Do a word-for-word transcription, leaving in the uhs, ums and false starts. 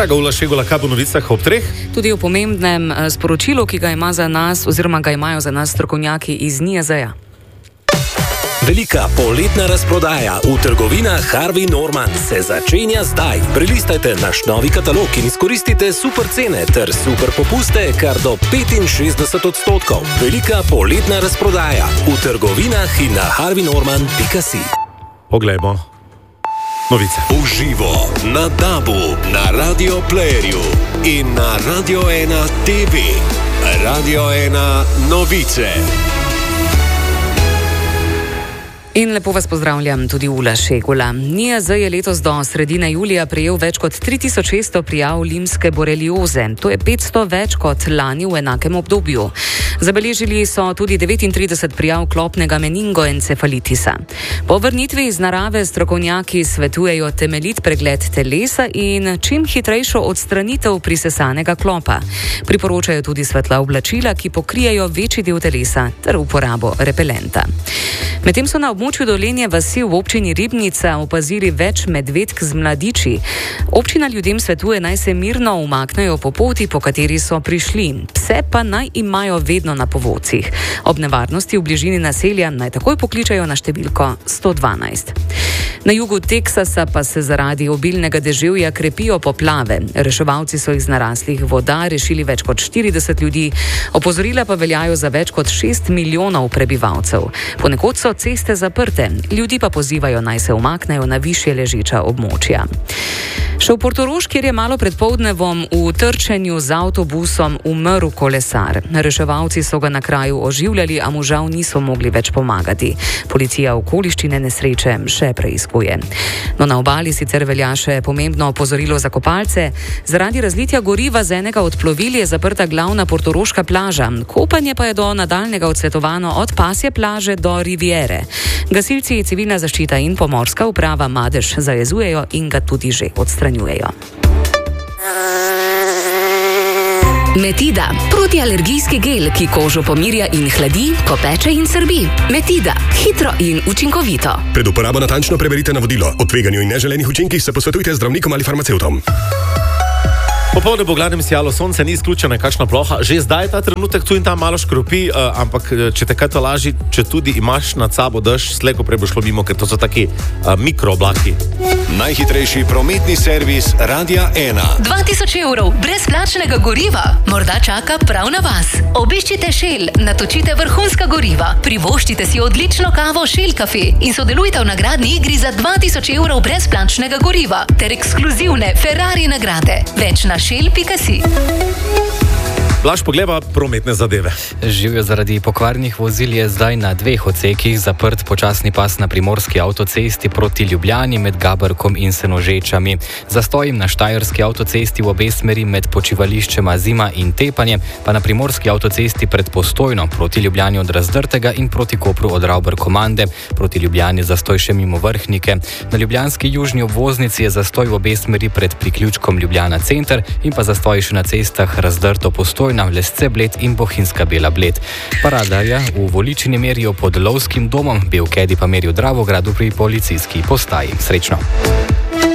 Draga Ula Šegula, kaj bo v novicah ob treh? Tudi o pomembnem sporočilu, ki ga ima za nas, oziroma ga imajo za nas strokovnjaki iz N I A Z-ja. Velika poletna razprodaja v trgovinah Harvey Norman se začenja zdaj. Prelistajte naš novi katalog in izkoristite super cene ter super popuste kar do petinšestdeset odstotkov. Velika poletna razprodaja v trgovinah in na harvey norman pika si. Poglejmo novice. Uživo na Dabu, na Radio Playerju in na Radio ena T V. Radio ena novice. In lepo vas pozdravljam, tudi Ula Šegula. N I A Z je letos do sredine julija prejel več kot tri tisoč šeststo prijav limske borelioze. To je petsto več kot lani v enakem obdobju. Zabeležili so tudi devetintrideset prijav klopnega meningoencefalitisa. Po vrnitvi iz narave strokovnjaki svetujejo temeljit pregled telesa in čim hitrejšo odstranitev prisesanega klopa. Priporočajo tudi svetla oblačila, ki pokrijejo večji del telesa, ter uporabo repelenta. Medtem so na območju Dolenje vasi v občini Ribnica opazili več medvedk z mladiči. Občina ljudem svetuje, naj se mirno umaknejo po poti, po kateri so prišli. Pse pa naj imajo vedno na povodcih. Ob nevarnosti v bližini naselja naj takoj pokličajo na številko sto dvanajst. Na jugu Teksasa pa se zaradi obilnega deževja krepijo poplave. Reševalci so iz naraslih voda rešili več kot štirideset ljudi. Opozorila pa veljajo za več kot šest milijonov prebivalcev. Ponekod so ceste zaprte, ljudi pa pozivajo, naj se umaknejo na višje ležeča območja. Še v Portorož, kjer je malo pred poldnevom v trčenju z avtobusom umrl kolesar. Reševalci so ga na kraju oživljali, a mu žal niso mogli več pomagati. Policija okoliščine nesreče še preiskuje. No, na obali sicer velja še pomembno opozorilo za kopalce. Zaradi razlitja goriva z enega od plovil je zaprta glavna portoroška plaža. Kopanje pa je do nadaljnega odsvetovano od pasje plaže do Riviere. Gasilci, civilna zaščita in pomorska uprava madež zajezujejo in ga tudi že odstranjujejo. Metida, protialergijski gel, ki kožo pomirja in hladi, ko peče in srbi. Metida, hitro in učinkovito. Pred uporabo natančno preberite navodilo. O tveganju in neželenih učinkih se posvetujte z zdravnikom ali farmacevtom. Popoldne bo gladnem sijalo sonce, ni izključena kakšna ploha. Že zdaj ta trenutek tu in tam malo škropi, uh, ampak če te kaj to laži, če tudi imaš nad sabo dež, slejko prej bo šlo mimo, ker to so taki uh, mikrooblaki. Najhitrejši prometni servis Radia ena. dva tisoč evrov brezplačnega goriva morda čaka prav na vas. Obiščite Shell, natočite vrhunska goriva, privoščite si odlično kavo Shell Cafe in sodelujte v nagradni igri za dva tisoč evrov brezplačnega goriva ter ekskluzivne Ferrari nagrade. Več na shell pika si. Blaž pogleda prometne zadeve. Živijo zaradi pokvarnih vozil je zdaj na dveh odsekih zaprt počasni pas na primorski avtocesti proti Ljubljani med Gaberkom in Senožečami. Zastojim na štajerski avtocesti v obe smeri med počivališčema Zima in Tepanje, pa na primorski avtocesti pred Postojno proti Ljubljani od Razdrtega in proti Kopru od Ravber-Komande. Proti Ljubljani zastoj še mimo Vrhnike. Na ljubljanski južni obvoznici je zastoj v obe smeri pred priključkom Ljubljana center in pa zastoj še na cestah Razdrto-Postojno, Lesce Bled in Bohinjska Bela Bled. Paradarja v Voličini merijo pod Lovskim domom, Belkedi pa merijo Dravogradu pri policijski postaji. Srečno!